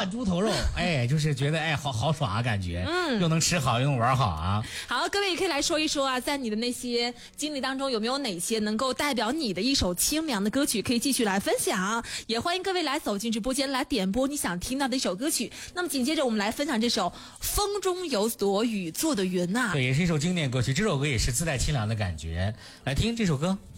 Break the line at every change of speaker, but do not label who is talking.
大猪头肉，哎，就是觉得哎好爽啊，感觉，又能吃好又能玩好啊。
好，各位也可以来说一说啊，在你的那些经历当中，有没有哪些能够代表你的一首清凉的歌曲，可以继续来分享。也欢迎各位来走进直播间来点播你想听到的一首歌曲。那么紧接着我们来分享这首《风中有朵雨做的云》呐。
对，也是一首经典歌曲，这首歌也是自带清凉的感觉。来听这首歌。